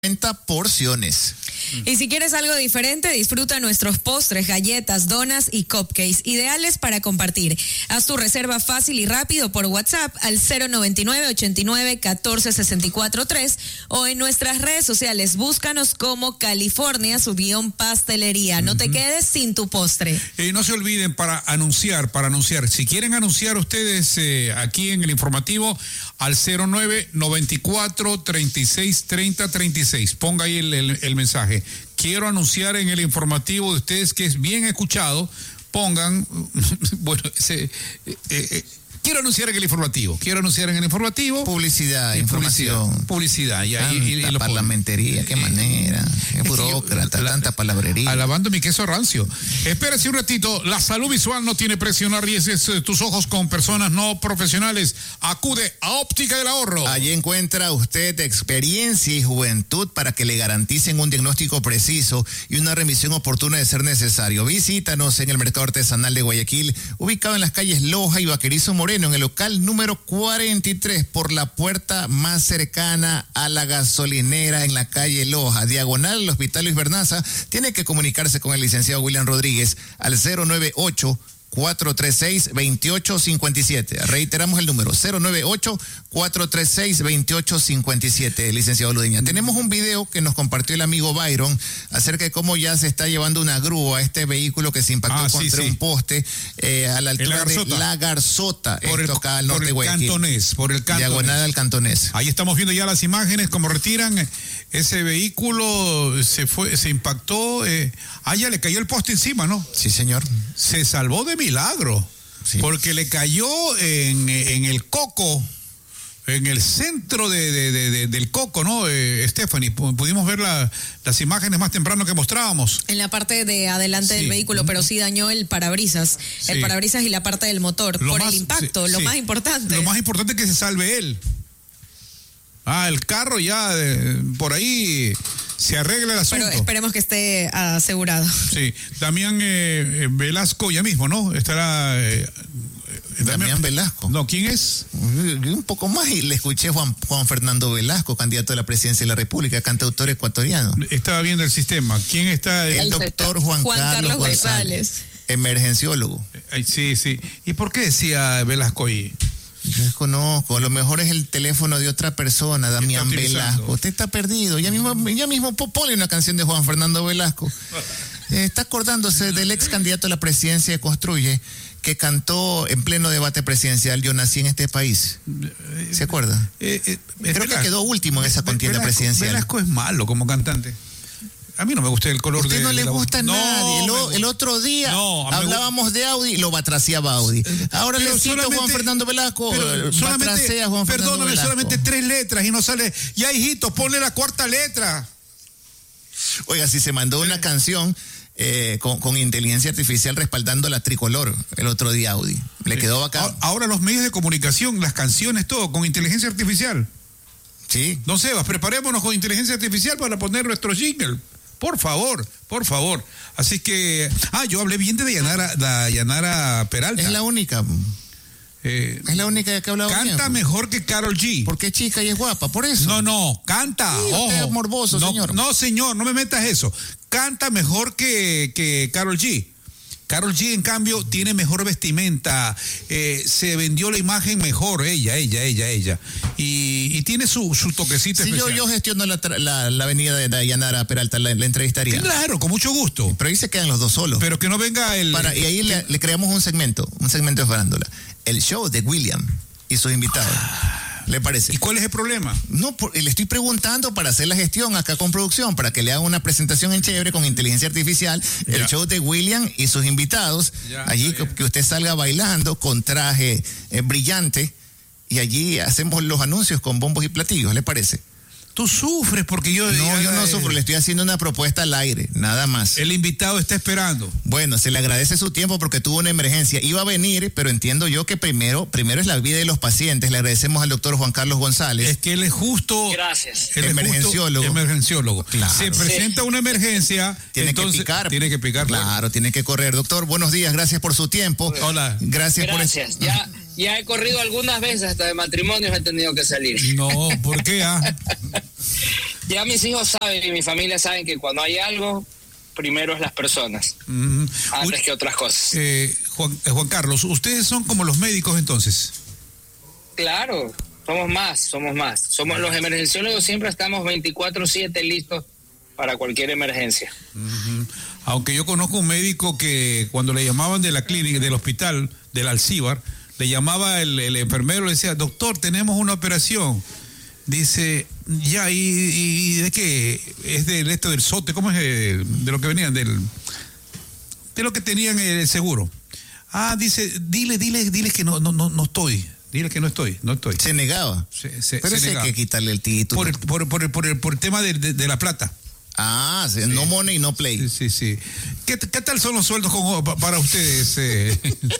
porciones. Y si quieres algo diferente, disfruta nuestros postres, galletas, donas y cupcakes, ideales para compartir. Haz tu reserva fácil y rápido por WhatsApp al 099-89-14-64-3 o en nuestras redes sociales. Búscanos como California_pastelería. No te quedes sin tu postre. No se olviden para anunciar. Si quieren anunciar ustedes aquí en el informativo al 09-94-36-30-36. Ponga ahí el mensaje. Quiero anunciar en el informativo de ustedes que es bien escuchado. Pongan, bueno, quiero anunciar en el informativo. Publicidad, información. Publicidad. Y ahí y la parlamentería, qué manera. Qué burócrata, tanta palabrería. Alabando mi queso rancio. Espérese un ratito. La salud visual no tiene precio. No arriesgues tus ojos con personas no profesionales. Acude a Óptica del Ahorro. Allí encuentra usted experiencia y juventud para que le garanticen un diagnóstico preciso y una remisión oportuna de ser necesario. Visítanos en el Mercado Artesanal de Guayaquil, ubicado en las calles Loja y Vaquerizo Moreno, en el local número 43, por la puerta más cercana a la gasolinera en la calle Loja, diagonal al Hospital Luis Bernaza. Tiene que comunicarse con el licenciado William Rodríguez al 098-436-2857. Reiteramos el número, 098-436-2857, licenciado Ludeña. Tenemos un video que nos compartió el amigo Byron acerca de cómo ya se está llevando una grúa a este vehículo que se impactó contra un poste a la altura de La Garzota, esto acá al norte de Guayaquil. Por el Cantonés. Diagonal al Cantonés. Ahí estamos viendo ya las imágenes, cómo retiran ese vehículo, se impactó, ya le cayó el poste encima, ¿no? Sí, señor. Se salvó de milagro, sí, porque le cayó en el coco, en el centro del coco, ¿no, Stephanie? Pudimos ver las imágenes más temprano que mostrábamos. En la parte de adelante del vehículo, pero sí dañó el parabrisas. Sí. El parabrisas y la parte del motor, el impacto, lo más importante. Lo más importante es que se salve él. El carro ya por ahí se arregla el asunto. Pero esperemos que esté asegurado. Sí, Damián Velasco ya mismo, ¿no? Estará... Damián Velasco. No, ¿quién es? Un poco más y le escuché Juan Fernando Velasco, candidato a la presidencia de la República, cantautor ecuatoriano. Estaba viendo el sistema. ¿Quién está? El doctor Juan Carlos González, emergenciólogo. Sí. ¿Y por qué decía Velasco ahí? Yo desconozco, a lo mejor es el teléfono de otra persona, Damián Velasco. Usted está perdido. Ya mismo ponle una canción de Juan Fernando Velasco. Está acordándose del ex candidato a la presidencia de Construye, que cantó en pleno debate presidencial: yo nací en este país. ¿Se acuerda? Creo que quedó último en esa contienda presidencial. Velasco es malo como cantante. A mí no me gusta el color de... ¿Usted no le gusta a nadie? El otro día hablábamos de Audi y lo batraciaba Audi. Ahora le cito a Juan Fernando Velasco, batracea a Juan Fernando Velasco. Perdóname, solamente 3 letras y no sale... Ya, hijito, ponle la 4ª letra. Oiga, si se mandó una canción con inteligencia artificial respaldando la tricolor el otro día Audi. Le quedó bacán. Ahora los medios de comunicación, las canciones, todo, con inteligencia artificial. Sí. Don Sebas, preparémonos con inteligencia artificial para poner nuestro jingle. Por favor. Así que... yo hablé bien de Dayanara Peralta. Es la única. Es la única que ha hablado. Canta mejor que Karol G. Porque es chica y es guapa, por eso. No, canta. Sí, usted es morboso, señor. No, señor, no me metas eso. Canta mejor que Karol G. Karol G, en cambio, tiene mejor vestimenta, se vendió la imagen mejor, ella. Y tiene su toquecito especial. Si yo gestiono la avenida de Dayanara Peralta, la entrevistaría. Claro, con mucho gusto. Pero ahí se quedan los dos solos. Pero que no venga y ahí le creamos un segmento de farándula. El show de William y sus invitados. ¿Le parece? ¿Y cuál es el problema? No, le estoy preguntando para hacer la gestión acá con producción, para que le haga una presentación en chévere con inteligencia artificial, el show de William y sus invitados, allí que usted salga bailando con traje brillante y allí hacemos los anuncios con bombos y platillos, ¿le parece? Tú sufres porque yo... No, yo no sufro, le estoy haciendo una propuesta al aire, nada más. El invitado está esperando. Bueno, se le agradece su tiempo porque tuvo una emergencia. Iba a venir, pero entiendo yo que primero es la vida de los pacientes. Le agradecemos al doctor Juan Carlos González. Es que él es justo... Gracias. Emergenciólogo. Claro. Se presenta una emergencia, Tiene que picar. Claro, tiene que correr. Doctor, buenos días, gracias por su tiempo. Hola. Gracias. Ya he corrido algunas veces, hasta de matrimonios he tenido que salir. No, ¿por qué? Ya mis hijos saben y mi familia saben que cuando hay algo, primero es las personas, antes que otras cosas. Juan Carlos, ¿ustedes son como los médicos entonces? Claro, somos más. Somos los emergenciólogos, siempre estamos 24/7 listos para cualquier emergencia. Aunque yo conozco un médico que cuando le llamaban de la clínica, del hospital, del Alcíbar, le llamaba el enfermero, le decía, doctor, tenemos una operación. Dice, ya, ¿y de qué? Es del SOTE, ¿cómo es? De lo que venían, de lo que tenían el seguro. Ah, dice, dile que no estoy. Dile que no estoy. Se negaba. Pero ese hay que quitarle el título. Por el tema de la plata. Ah, sí. No money, no play. Sí. ¿Qué tal son los sueldos para ustedes?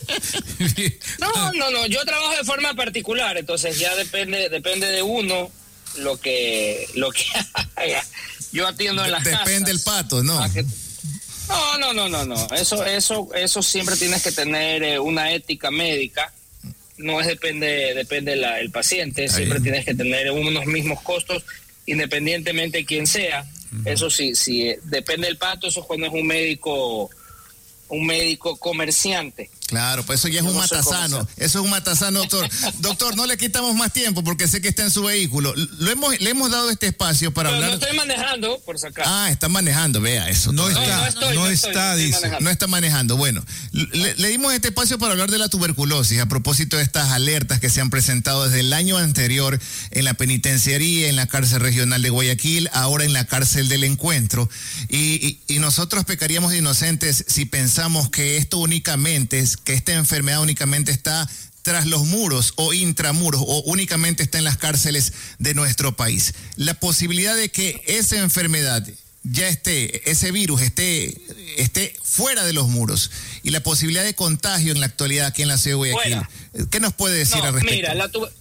No, yo trabajo de forma particular, entonces ya depende de uno lo que haga. Yo atiendo en las casas. Depende el pato, ¿no? No. Eso siempre tienes que tener una ética médica. No es depende el paciente, siempre tienes que tener unos mismos costos independientemente de quién sea. Eso sí, depende del pato, eso es cuando es un médico comerciante. Claro, pues eso ya es un matasano. Eso es un matasano, doctor. Doctor, no le quitamos más tiempo porque sé que está en su vehículo. Le hemos dado este espacio para hablar. No estoy manejando, por sacar. Ah, está manejando, vea eso. No está manejando. Bueno, le dimos este espacio para hablar de la tuberculosis a propósito de estas alertas que se han presentado desde el año anterior en la penitenciaría, en la cárcel regional de Guayaquil, ahora en la cárcel del Encuentro. Y nosotros pecaríamos de inocentes si pensamos que esta enfermedad únicamente está tras los muros o intramuros o únicamente está en las cárceles de nuestro país. La posibilidad de que esa enfermedad ese virus esté fuera de los muros y la posibilidad de contagio en la actualidad aquí en la ciudad de Guayaquil. ¿Qué nos puede decir al respecto? Mira,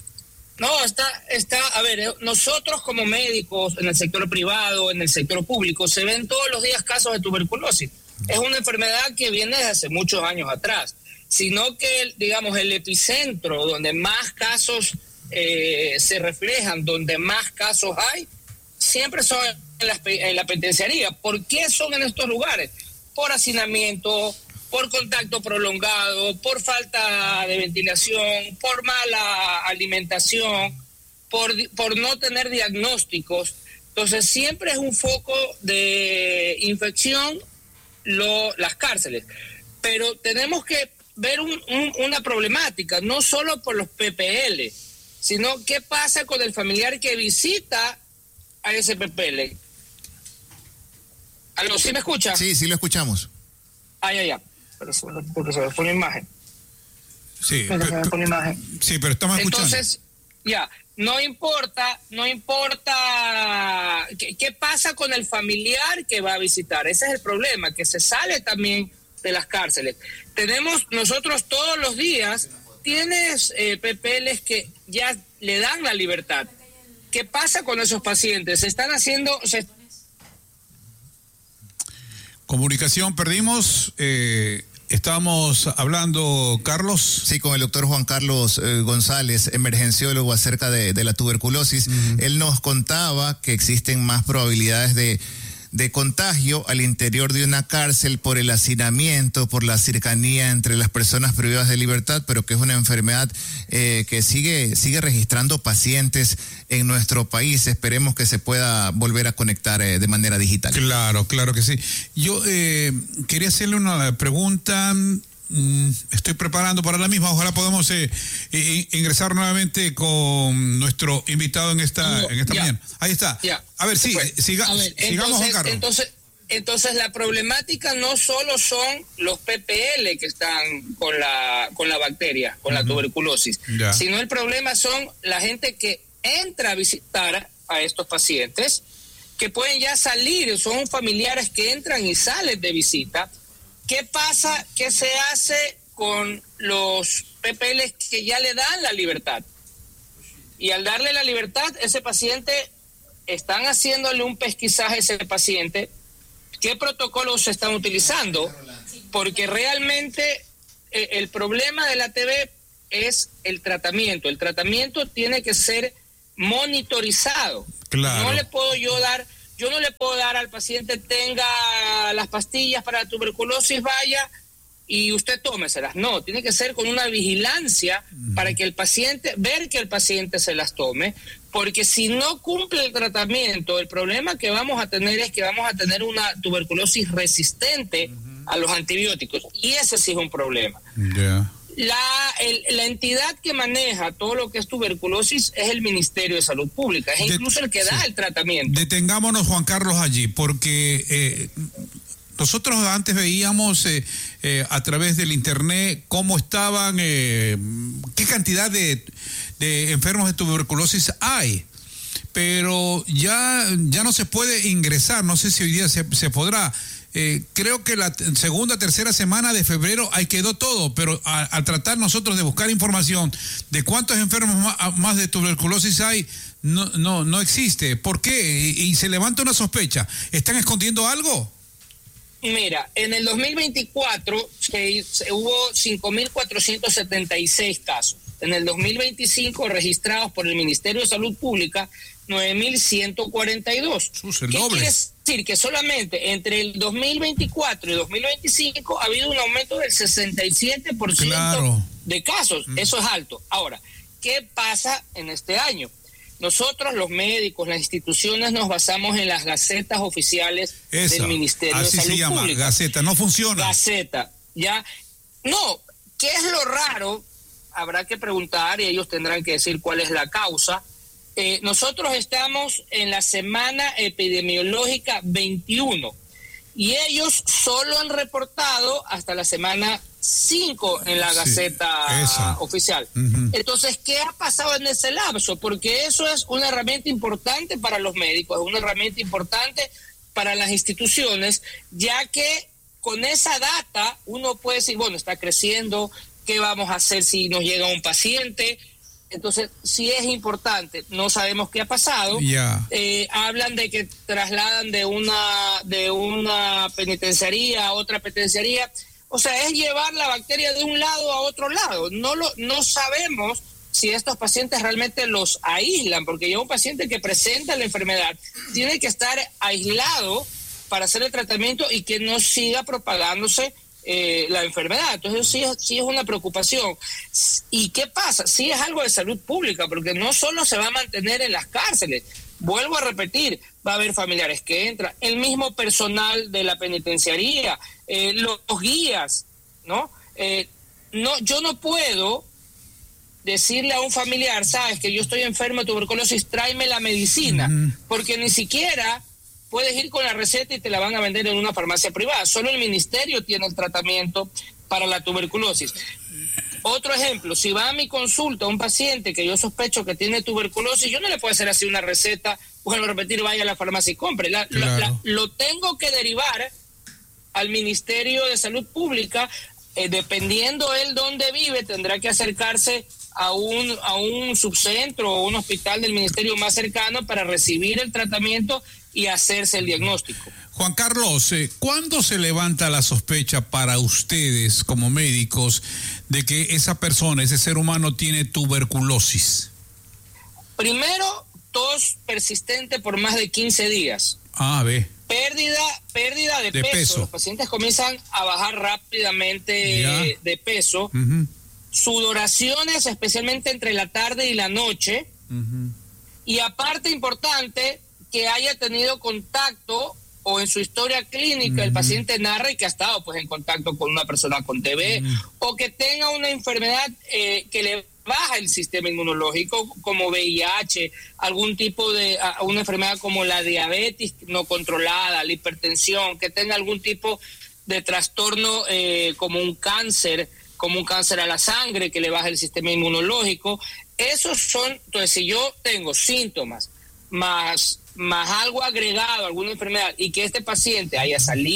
a ver, nosotros como médicos en el sector privado, en el sector público, se ven todos los días casos de tuberculosis. Es una enfermedad que viene desde hace muchos años atrás, sino que, digamos, el epicentro donde más casos se reflejan, donde más casos hay, siempre son en la penitenciaría. ¿Por qué son en estos lugares? Por hacinamiento, por contacto prolongado, por falta de ventilación, por mala alimentación, por no tener diagnósticos. Entonces siempre es un foco de infección las cárceles, pero tenemos que ver una problemática, no solo por los PPL, sino qué pasa con el familiar que visita a ese PPL. ¿Aló, sí me escucha? Sí, lo escuchamos. Ya. Porque se me fue una imagen. Sí, pero estamos escuchando. Entonces, no importa qué pasa con el familiar que va a visitar. Ese es el problema, que se sale también de las cárceles. Tenemos nosotros todos los días, tienes PPLs que ya le dan la libertad. ¿Qué pasa con esos pacientes? Comunicación perdimos. Estábamos hablando, Carlos. Sí, con el doctor Juan Carlos González, emergenciólogo, acerca de la tuberculosis. Él nos contaba que existen más probabilidades de contagio al interior de una cárcel por el hacinamiento, por la cercanía entre las personas privadas de libertad, pero que es una enfermedad que sigue registrando pacientes en nuestro país. Esperemos que se pueda volver a conectar de manera digital. Claro que sí. Yo quería hacerle una pregunta. Estoy preparando para la misma. Ojalá podamos ingresar nuevamente con nuestro invitado en esta mañana. Ahí está. A ver, sigamos, Juan Carlos. Entonces la problemática no solo son los PPL que están con la bacteria, con la tuberculosis, sino el problema son la gente que entra a visitar a estos pacientes, que pueden ya salir, son familiares que entran y salen de visita. ¿Qué pasa? ¿Qué se hace con los PPLs que ya le dan la libertad? Y al darle la libertad, ese paciente, están haciéndole un pesquisaje a ese paciente. ¿Qué protocolos se están utilizando? Porque realmente el problema de la TB es el tratamiento. El tratamiento tiene que ser monitorizado. Claro. Yo no le puedo dar al paciente, tenga las pastillas para la tuberculosis, vaya y usted tómeselas. No, tiene que ser con una vigilancia para que ver que el paciente se las tome, porque si no cumple el tratamiento, el problema que vamos a tener es que vamos a tener una tuberculosis resistente a los antibióticos, y ese sí es un problema. Yeah. La entidad que maneja todo lo que es tuberculosis es el Ministerio de Salud Pública, es incluso el que da el tratamiento. Detengámonos, Juan Carlos, allí, porque nosotros antes veíamos a través del internet cómo estaban, qué cantidad de enfermos de tuberculosis hay, pero ya no se puede ingresar, no sé si hoy día se podrá. Creo que la segunda, tercera semana de febrero ahí quedó todo, pero al tratar nosotros de buscar información de cuántos enfermos más de tuberculosis hay, no existe. ¿Por qué? Y se levanta una sospecha. ¿Están escondiendo algo? Mira, en el 2024 hubo 5.476 casos. En el 2025 registrados por el Ministerio de Salud Pública 9.142. ¿Qué quiere decir? Que solamente entre el 2024 y 2025 ha habido un aumento del 67% de casos. Eso es alto. Ahora, ¿qué pasa en este año? Nosotros, los médicos, las instituciones, nos basamos en las gacetas oficiales del Ministerio de Salud Pública. Así se llama, gaceta. No funciona. Gaceta, ¿ya? No, ¿qué es lo raro? Habrá que preguntar y ellos tendrán que decir cuál es la causa. Nosotros estamos en la semana epidemiológica 21 y ellos solo han reportado hasta la semana 5 en la Gaceta oficial. Entonces, ¿qué ha pasado en ese lapso? Porque eso es una herramienta importante para los médicos, es una herramienta importante para las instituciones, ya que con esa data uno puede decir, bueno, está creciendo, ¿qué vamos a hacer si nos llega un paciente? Entonces, sí es importante, no sabemos qué ha pasado. Hablan de que trasladan de una penitenciaría a otra penitenciaría. O sea, es llevar la bacteria de un lado a otro lado. No sabemos si estos pacientes realmente los aíslan, porque ya un paciente que presenta la enfermedad tiene que estar aislado para hacer el tratamiento y que no siga propagándose la enfermedad. Entonces sí es una preocupación. ¿Y qué pasa? Sí es algo de salud pública, porque no solo se va a mantener en las cárceles, vuelvo a repetir, va a haber familiares que entran, el mismo personal de la penitenciaría, los guías, ¿no? Yo no puedo decirle a un familiar, sabes que yo estoy enfermo de tuberculosis, tráeme la medicina, porque ni siquiera puedes ir con la receta y te la van a vender en una farmacia privada. Solo el ministerio tiene el tratamiento para la tuberculosis. Otro ejemplo, si va a mi consulta un paciente que yo sospecho que tiene tuberculosis, yo no le puedo hacer así una receta, vuelvo a repetir, vaya a la farmacia y compre. Lo tengo que derivar al Ministerio de Salud Pública, dependiendo él dónde vive, tendrá que acercarse a un subcentro o un hospital del ministerio más cercano para recibir el tratamiento y hacerse el diagnóstico. Juan Carlos, ¿cuándo se levanta la sospecha para ustedes como médicos de que esa persona, ese ser humano, tiene tuberculosis? Primero, tos persistente por más de 15 días. Pérdida de peso. Los pacientes comienzan a bajar rápidamente de peso. Sudoraciones, especialmente entre la tarde y la noche. Y aparte, importante, que haya tenido contacto o en su historia clínica el paciente narre que ha estado pues en contacto con una persona con TB o que tenga una enfermedad que le baja el sistema inmunológico, como VIH, algún tipo de una enfermedad como la diabetes no controlada, la hipertensión, que tenga algún tipo de trastorno como un cáncer a la sangre que le baja el sistema inmunológico. Esos son, entonces si yo tengo síntomas más algo agregado, alguna enfermedad, y que este paciente haya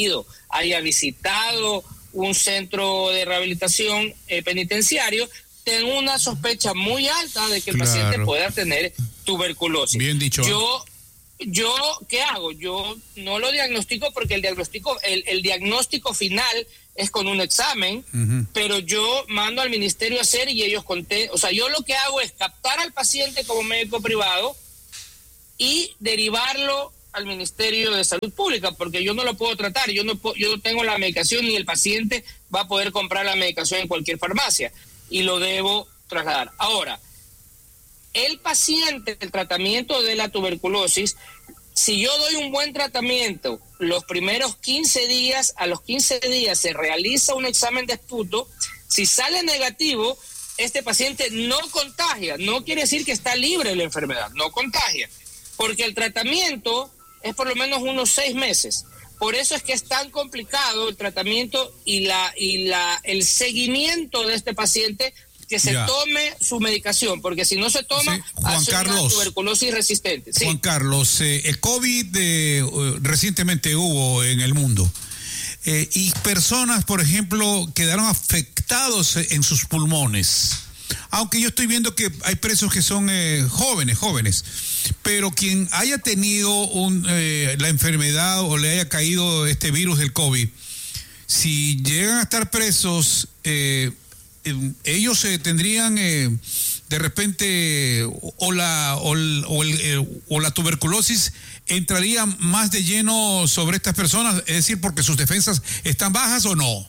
visitado un centro de rehabilitación penitenciario, tengo una sospecha muy alta de que el paciente pueda tener tuberculosis. Bien dicho. yo, ¿qué hago? Yo no lo diagnostico porque el diagnóstico final es con un examen, pero yo mando al ministerio a hacer y ellos o sea, yo lo que hago es captar al paciente como médico privado y derivarlo al Ministerio de Salud Pública, porque yo no lo puedo tratar, yo no tengo la medicación ni el paciente va a poder comprar la medicación en cualquier farmacia y lo debo trasladar. Ahora, el paciente, el tratamiento de la tuberculosis, si yo doy un buen tratamiento los primeros 15 días, a los 15 días se realiza un examen de esputo, si sale negativo, este paciente no contagia, no quiere decir que está libre de la enfermedad, no contagia, porque el tratamiento es por lo menos unos 6 meses. Por eso es que es tan complicado el tratamiento y el seguimiento de este paciente, que se tome su medicación, porque si no se toma, hace una tuberculosis resistente. Sí. Juan Carlos, el COVID recientemente hubo en el mundo, y personas, por ejemplo, quedaron afectados en sus pulmones. Aunque yo estoy viendo que hay presos que son jóvenes, pero quien haya tenido la enfermedad o le haya caído este virus del COVID, si llegan a estar presos, ellos tendrían de repente o la tuberculosis entraría más de lleno sobre estas personas, es decir, porque sus defensas están bajas, ¿o no?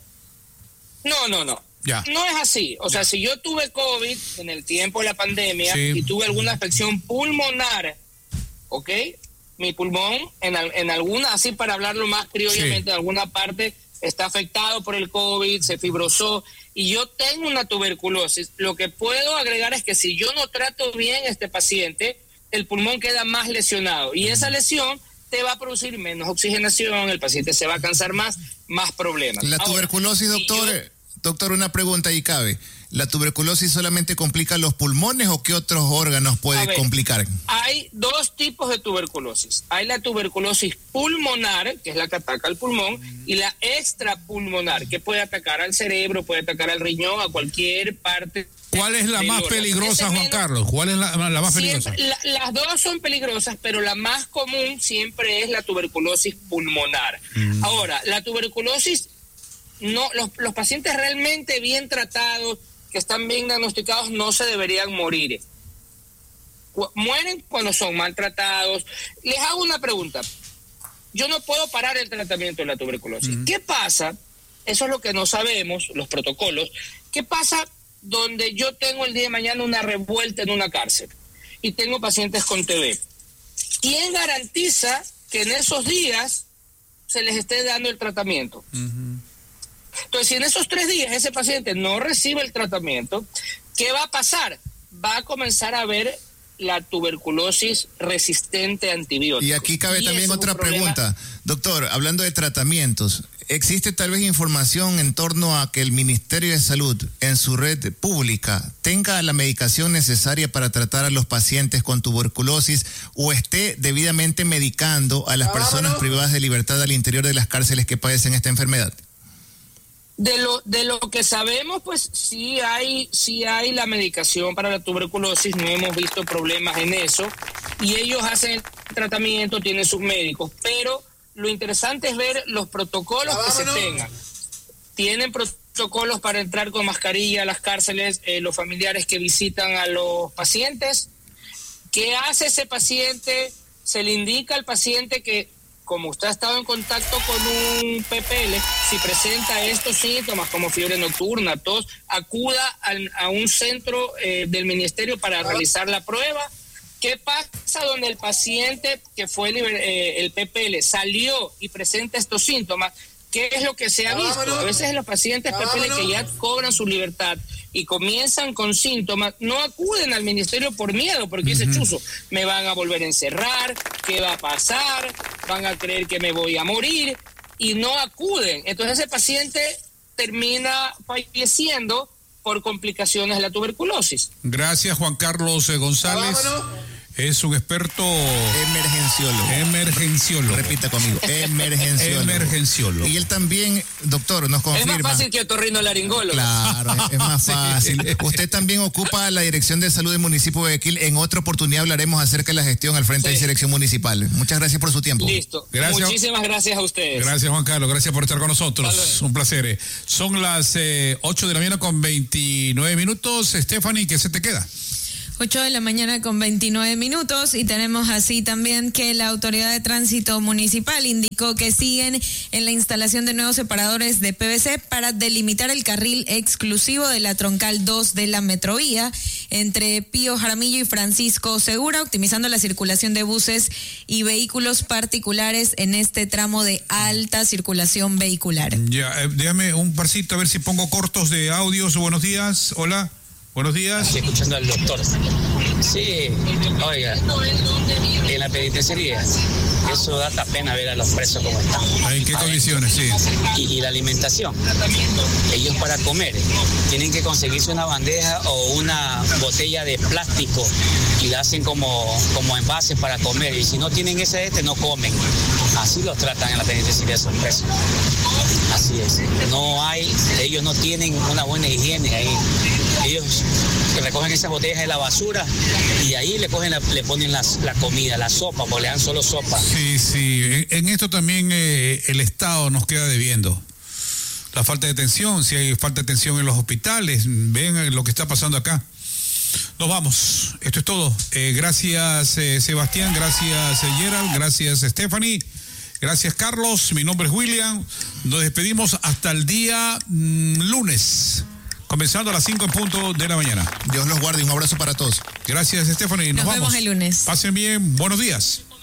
No. Ya. No es así. O sea, si yo tuve COVID en el tiempo de la pandemia y tuve alguna afección pulmonar, ¿ok? Mi pulmón en alguna, así para hablarlo más criollamente, en alguna parte está afectado por el COVID, se fibrosó, y yo tengo una tuberculosis, lo que puedo agregar es que si yo no trato bien a este paciente, el pulmón queda más lesionado, y esa lesión te va a producir menos oxigenación, el paciente se va a cansar más problemas. La tuberculosis, doctor, una pregunta ahí cabe. ¿La tuberculosis solamente complica los pulmones o qué otros órganos puede complicar? Hay 2 tipos de tuberculosis. Hay la tuberculosis pulmonar, que es la que ataca al pulmón, y la extrapulmonar, que puede atacar al cerebro, puede atacar al riñón, a cualquier parte. ¿Cuál es la más peligrosa, Juan Carlos? ¿Cuál es la más peligrosa? Las 2 son peligrosas, pero la más común siempre es la tuberculosis pulmonar. Ahora, la tuberculosis, no, los pacientes realmente bien tratados, que están bien diagnosticados, no se deberían morir. Mueren cuando son maltratados. Les hago una pregunta. Yo no puedo parar el tratamiento de la tuberculosis. ¿Qué pasa? Eso es lo que no sabemos, los protocolos. ¿Qué pasa donde yo tengo el día de mañana una revuelta en una cárcel y tengo pacientes con TB? ¿Quién garantiza que en esos días se les esté dando el tratamiento? Entonces, si en esos 3 días ese paciente no recibe el tratamiento, ¿qué va a pasar? Va a comenzar a haber la tuberculosis resistente a antibióticos. Y aquí cabe también otra pregunta. Doctor, hablando de tratamientos, ¿existe tal vez información en torno a que el Ministerio de Salud en su red pública tenga la medicación necesaria para tratar a los pacientes con tuberculosis o esté debidamente medicando a las personas privadas de libertad al interior de las cárceles que padecen esta enfermedad? De lo que sabemos, pues sí hay la medicación para la tuberculosis, no hemos visto problemas en eso, y ellos hacen el tratamiento, tienen sus médicos, pero lo interesante es ver los protocolos que se tengan. Tienen protocolos para entrar con mascarilla a las cárceles, los familiares que visitan a los pacientes. ¿Qué hace ese paciente? Se le indica al paciente que, como usted ha estado en contacto con un PPL, si presenta estos síntomas como fiebre nocturna, tos, acuda a un centro del ministerio para realizar la prueba. ¿Qué pasa donde el paciente que fue el PPL salió y presenta estos síntomas? ¿Qué es lo que se ha visto? A veces los pacientes PPL que ya cobran su libertad y comienzan con síntomas, no acuden al ministerio por miedo, porque dice, chuzo, me van a volver a encerrar, ¿qué va a pasar? Van a creer que me voy a morir, y no acuden. Entonces ese paciente termina falleciendo por complicaciones de la tuberculosis. Gracias, Juan Carlos González. Es un experto emergenciólogo. Repita conmigo, emergenciólogo. Y él también, doctor, nos confirma. Es más fácil que otorrinolaringólogo. Claro, es más fácil. Sí. Usted también ocupa la Dirección de Salud del municipio de Guayaquil. En otra oportunidad hablaremos acerca de la gestión al frente de esa dirección municipal. Muchas gracias por su tiempo. Listo. Gracias. Muchísimas gracias a ustedes. Gracias, Juan Carlos. Gracias por estar con nosotros. Un placer. Son las 8 de la mañana con 29 minutos. Stephanie, ¿qué se te queda? 8 de la mañana con 29 minutos y tenemos así también que la Autoridad de Tránsito Municipal indicó que siguen en la instalación de nuevos separadores de PVC para delimitar el carril exclusivo de la troncal 2 de la Metrovía entre Pío Jaramillo y Francisco Segura, optimizando la circulación de buses y vehículos particulares en este tramo de alta circulación vehicular. Ya, déjame un parcito a ver si pongo cortos de audios. Buenos días, hola. Buenos días. Estoy escuchando al doctor. Sí, oiga, en la penitenciaría, eso da hasta pena ver a los presos como están. ¿En qué condiciones? Sí. Y la alimentación. Ellos para comer tienen que conseguirse una bandeja o una botella de plástico y la hacen como envase para comer. Y si no tienen no comen. Así los tratan en la penitenciaría esos presos. Así es. Ellos no tienen una buena higiene ahí. Ellos recogen esas botellas de la basura y ahí le ponen la comida, la sopa, porque le dan solo sopa. Sí. En esto también el Estado nos queda debiendo. La falta de atención, si hay falta de atención en los hospitales, ven lo que está pasando acá. Nos vamos. Esto es todo. Gracias, Sebastián. Gracias, Gerald. Gracias, Stephanie. Gracias, Carlos. Mi nombre es William. Nos despedimos hasta el día lunes. Comenzando a las 5 en punto de la mañana. Dios los guarde. Un abrazo para todos. Gracias, Stephanie. Nos vemos el lunes. Pasen bien. Buenos días.